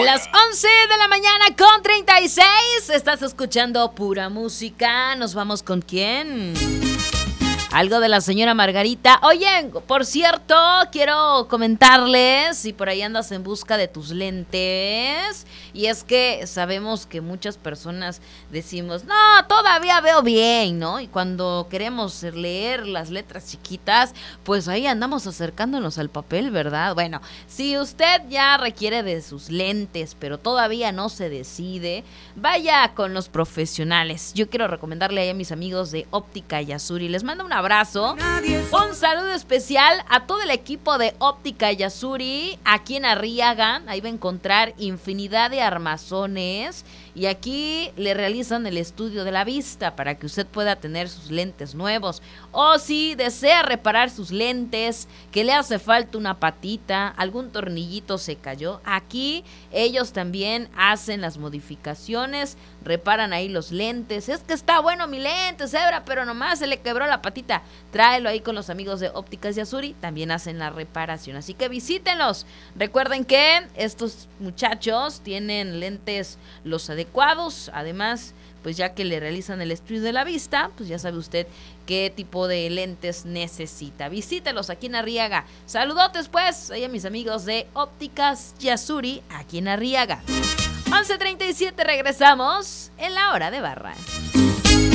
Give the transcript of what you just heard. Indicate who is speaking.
Speaker 1: Las 11 de la mañana con 36. Estás escuchando pura música. ¿Nos vamos con quién? Algo de la señora Margarita. Oye, por cierto, quiero comentarles si por ahí andas en busca de tus lentes. Y es que sabemos que muchas personas decimos, no, todavía veo bien, ¿no? Y cuando queremos leer las letras chiquitas, pues ahí andamos acercándonos al papel, ¿verdad? Bueno, si usted ya requiere de sus lentes, pero todavía no se decide, vaya con los profesionales. Yo quiero recomendarle ahí a mis amigos de Óptica Yasuri. Les mando un abrazo, un saludo especial a todo el equipo de Óptica Yasuri aquí en Arriaga. Ahí va a encontrar infinidad de armazones y aquí le realizan el estudio de la vista para que usted pueda tener sus lentes nuevos, o si desea reparar sus lentes, que le hace falta una patita, algún tornillito se cayó, aquí ellos también hacen las modificaciones, reparan ahí los lentes. Es que está bueno mi lente, Zebra, pero nomás se le quebró la patita. Tráelo ahí con los amigos de Ópticas Yasuri, también hacen la reparación, así que visítenlos. Recuerden que estos muchachos tienen lentes los adecuados, además pues ya que le realizan el estudio de la vista, pues ya sabe usted qué tipo de lentes necesita. Visítelos aquí en Arriaga. Saludotes pues ahí a mis amigos de Ópticas Yasuri aquí en Arriaga. 11:37, regresamos en la hora de barra.